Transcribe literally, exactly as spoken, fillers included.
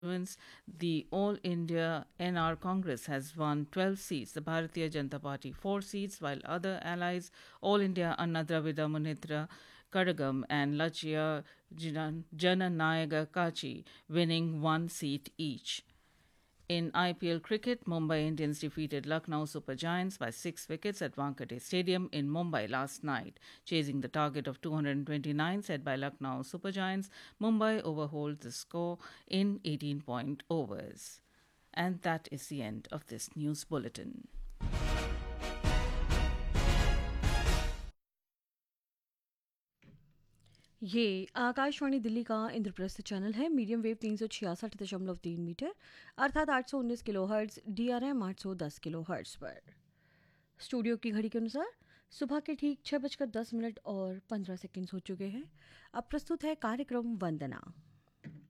Constituents, the All India N R Congress has won twelve seats, the Bharatiya Janata Party four seats, while other allies, All India Anna Dravida Munitra Kadagam and Lachya Janan- Jananayaga Kachi, winning one seat each. In I P L cricket, Mumbai Indians defeated Lucknow Super Giants by six wickets at Wankhede Stadium in Mumbai last night. Chasing the target of two hundred twenty-nine set by Lucknow Super Giants, Mumbai overhauled the score in eighteen point overs. And that is the end of this news bulletin. ये आकाशवाणी दिल्ली का Indraprastha channel है। Medium wave तीन सौ छियासठ दशमलव तीन metre अर्थात आठ सौ उन्नीस kilo hertz, D R M आठ सौ दस किलो हर्ट्स पर। स्टूडियो की घड़ी के अनुसार सुबह के ठीक छः बजकर दस मिनट और पंद्रह सेकेंड्स हो चुके हैं। अब प्रस्तुत है कार्यक्रम वंदना।